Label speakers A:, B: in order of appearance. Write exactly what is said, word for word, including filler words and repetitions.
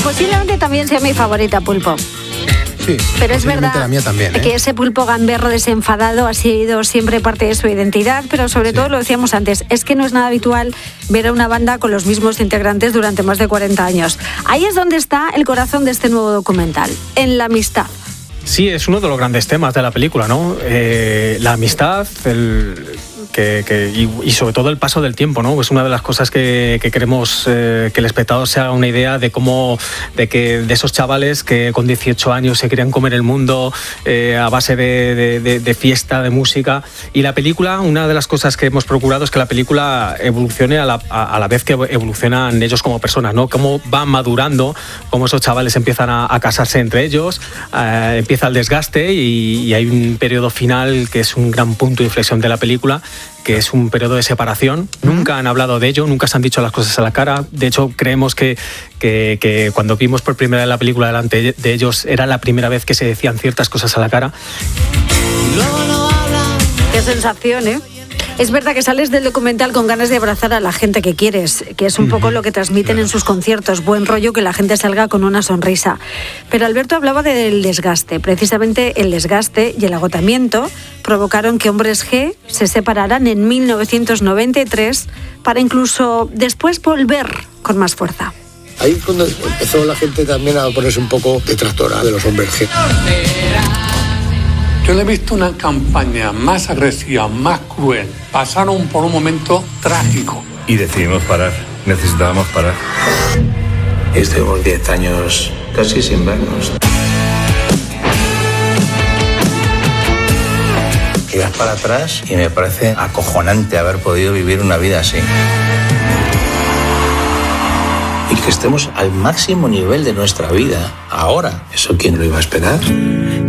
A: Posiblemente también sea mi favorita, Pulpo.
B: Sí,
A: pero es verdad
B: la mía también, ¿eh?
A: que ese pulpo gamberro desenfadado ha sido siempre parte de su identidad, pero sobre sí. todo, lo decíamos antes, es que no es nada habitual ver a una banda con los mismos integrantes durante más de cuarenta años. Ahí es donde está el corazón de este nuevo documental, en la amistad.
C: Sí, es uno de los grandes temas de la película, ¿no? Eh, la amistad, el... Que, que, y, y sobre todo el paso del tiempo, ¿no? Es una de las cosas que, que queremos eh, que el espectador se haga una idea de cómo, de que de esos chavales que con dieciocho años se querían comer el mundo eh, a base de, de, de, de fiesta, de música. Y la película, una de las cosas que hemos procurado es que la película evolucione a la, a, a la vez que evolucionan ellos como personas, ¿no? Cómo van madurando, cómo esos chavales empiezan a, a casarse entre ellos, eh, empieza el desgaste y, y hay un periodo final que es un gran punto de inflexión de la película, que es un periodo de separación. Uh-huh. Nunca han hablado de ello, nunca se han dicho las cosas a la cara. De hecho, creemos que, que, que cuando vimos por primera vez la película delante de ellos, era la primera vez que se decían ciertas cosas a la cara.
A: Qué sensación, ¿eh? Es verdad que sales del documental con ganas de abrazar a la gente que quieres, que es un poco lo que transmiten en sus conciertos, buen rollo, que la gente salga con una sonrisa. Pero Alberto hablaba del desgaste. Precisamente el desgaste y el agotamiento provocaron que Hombres G se separaran en mil novecientos noventa y tres para incluso después volver con más fuerza.
D: Ahí cuando empezó la gente también a ponerse un poco detractora de los Hombres G.
E: Yo le he visto una campaña más agresiva, más cruel. Pasaron por un momento trágico.
F: Y decidimos parar. Necesitábamos parar.
G: Estuvimos diez años casi sin vernos. Ibas para atrás y me parece acojonante haber podido vivir una vida así. Y que estemos al máximo nivel de nuestra vida ahora. ¿Eso quién lo iba a esperar?